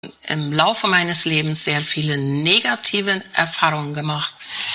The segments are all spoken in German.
im Laufe meines Lebens sehr viele negative Erfahrungen gemacht.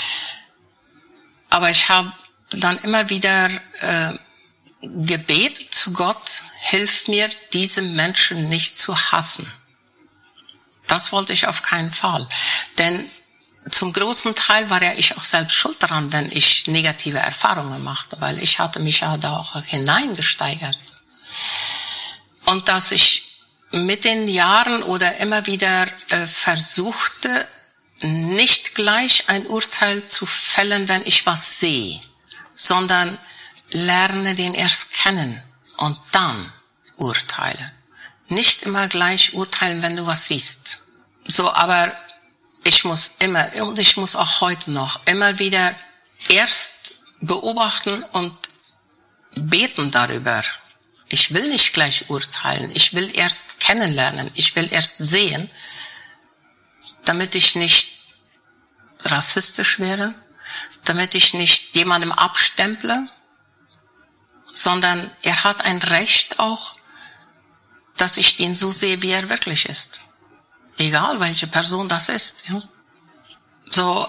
Aber ich habe dann immer wieder gebetet zu Gott, hilf mir, diese Menschen nicht zu hassen. Das wollte ich auf keinen Fall. Denn zum großen Teil war ja ich auch selbst schuld daran, wenn ich negative Erfahrungen machte, weil ich hatte mich ja da auch hineingesteigert. Und dass ich mit den Jahren oder immer wieder versuchte, nicht gleich ein Urteil zu fällen, wenn ich was sehe, sondern lerne den erst kennen und dann urteile. Nicht immer gleich urteilen, wenn du was siehst. So, aber ich muss immer, und ich muss auch heute noch, immer wieder erst beobachten und beten darüber. Ich will nicht gleich urteilen, ich will erst kennenlernen, ich will erst sehen, damit ich nicht rassistisch wäre, damit ich nicht jemandem abstemple, sondern er hat ein Recht auch, dass ich den so sehe, wie er wirklich ist. Egal, welche Person das ist. Ja. So,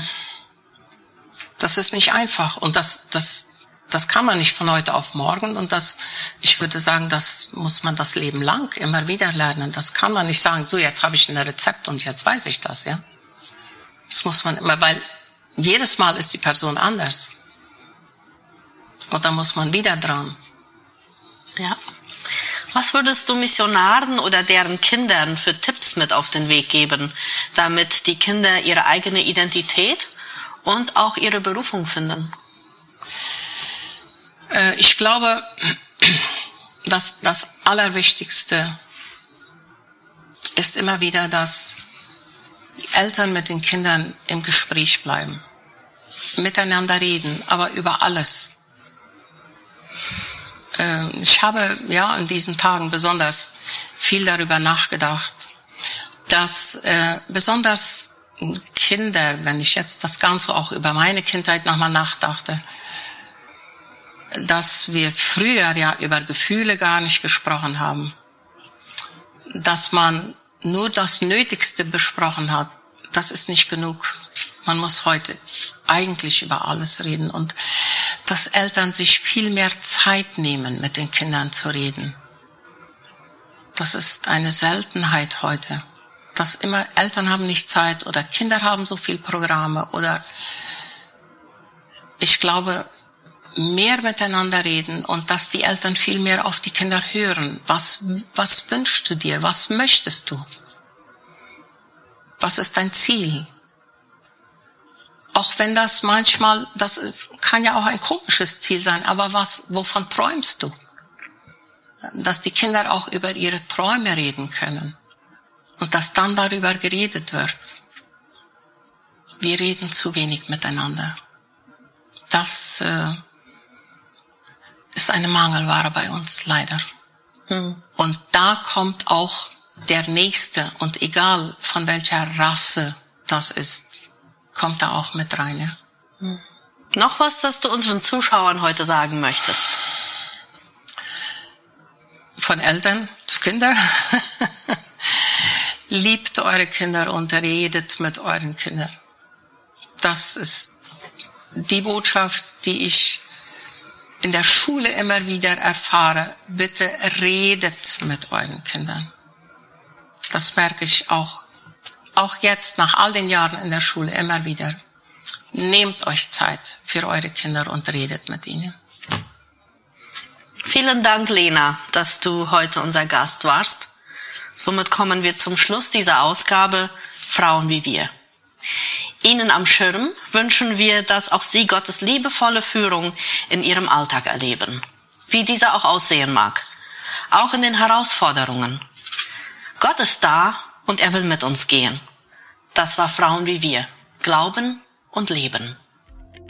das ist nicht einfach. Und das kann man nicht von heute auf morgen. Und ich würde sagen, das muss man das Leben lang immer wieder lernen. Das kann man nicht sagen, so, jetzt habe ich ein Rezept und jetzt weiß ich das, ja. Das muss man immer, weil jedes Mal ist die Person anders. Und da muss man wieder dran. Ja. Was würdest du Missionaren oder deren Kindern für Tipps mit auf den Weg geben, damit die Kinder ihre eigene Identität und auch ihre Berufung finden? Ich glaube, dass das Allerwichtigste ist immer wieder, dass die Eltern mit den Kindern im Gespräch bleiben, miteinander reden, aber über alles. Ich habe ja in diesen Tagen besonders viel darüber nachgedacht, dass besonders Kinder, wenn ich jetzt das Ganze auch über meine Kindheit nochmal nachdachte, dass wir früher ja über Gefühle gar nicht gesprochen haben, dass man nur das Nötigste besprochen hat, das ist nicht genug. Man muss heute eigentlich über alles reden und dass Eltern sich viel mehr Zeit nehmen, mit den Kindern zu reden. Das ist eine Seltenheit heute. Dass immer Eltern haben nicht Zeit oder Kinder haben so viel Programme oder ich glaube, mehr miteinander reden und dass die Eltern viel mehr auf die Kinder hören. Was wünschst du dir? Was möchtest du? Was ist dein Ziel? Auch wenn das manchmal, das kann ja auch ein komisches Ziel sein, aber wovon träumst du? Dass die Kinder auch über ihre Träume reden können und dass dann darüber geredet wird. Wir reden zu wenig miteinander. Das ist eine Mangelware bei uns, leider. Und da kommt auch der Nächste und egal von welcher Rasse das ist, kommt da auch mit rein. Ja? Noch was, das du unseren Zuschauern heute sagen möchtest? Von Eltern zu Kindern. Liebt eure Kinder und redet mit euren Kindern. Das ist die Botschaft, die ich in der Schule immer wieder erfahre. Bitte redet mit euren Kindern. Das merke ich auch jetzt, nach all den Jahren in der Schule, immer wieder. Nehmt euch Zeit für eure Kinder und redet mit ihnen. Vielen Dank, Lena, dass du heute unser Gast warst. Somit kommen wir zum Schluss dieser Ausgabe Frauen wie wir. Ihnen am Schirm wünschen wir, dass auch Sie Gottes liebevolle Führung in Ihrem Alltag erleben. Wie dieser auch aussehen mag. Auch in den Herausforderungen. Gott ist da und er will mit uns gehen. Das war Frauen wie wir. Glauben und Leben.